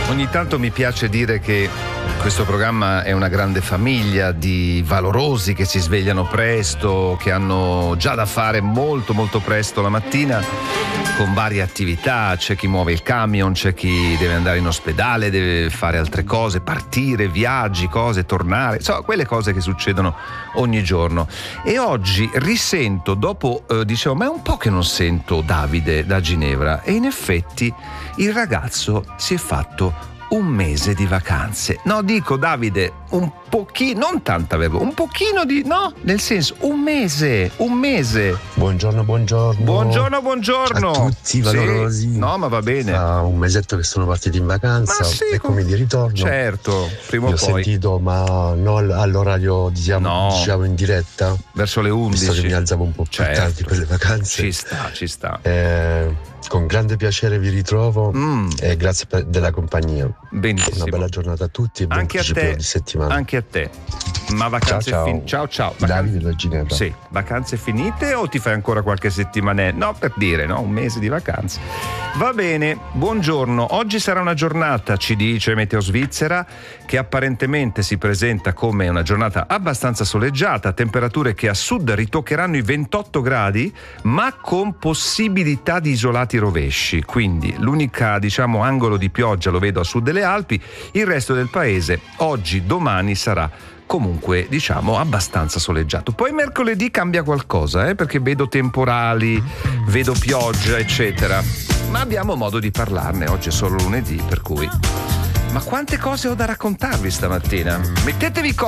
Ogni tanto mi piace dire che questo programma è una grande famiglia di valorosi che si svegliano presto, che hanno già da fare molto molto presto la mattina con varie attività. C'è chi muove il camion, c'è chi deve andare in ospedale, deve fare altre cose, partire, viaggi, cose, tornare, insomma quelle cose che succedono ogni giorno. E oggi risento, dopo dicevo ma è un po' che non sento Davide da Ginevra, e in effetti il ragazzo si è fatto un mese di vacanze. No, dico Davide, un pochino, non tanta verbo, un pochino di, no, nel senso, un mese. Buongiorno. Buongiorno. A tutti, valorosi. Sì. No, ma va bene. Un mesetto che sono partiti in vacanza, sì, eccomi di ritorno. Certo, prima o Ho poi. sentito, ma non all'orario, diciamo in diretta. Verso le 11. Visto che mi alzavo un po' più tardi per le vacanze. Ci sta. Con grande piacere vi ritrovo e grazie della compagnia. Benissimo. Una bella giornata a tutti e buon principio di settimana. Anche a te. Ma vacanze ciao. Ciao. Davide da Ginevra. Sì, vacanze finite o ti fai ancora qualche settimana? No, per dire, no, un mese di vacanze. Va bene, buongiorno. Oggi sarà una giornata, ci dice Meteo Svizzera, che apparentemente si presenta come una giornata abbastanza soleggiata, temperature che a sud ritoccheranno i 28 gradi, ma con possibilità di isolati rovesci. Quindi l'unica, angolo di pioggia lo vedo a sud delle Alpi, il resto del paese oggi, domani sarà comunque abbastanza soleggiato. Poi mercoledì cambia qualcosa, perché vedo temporali, vedo pioggia, eccetera. Ma abbiamo modo di parlarne, oggi è solo lunedì, per cui. Ma quante cose ho da raccontarvi stamattina? Mettetevi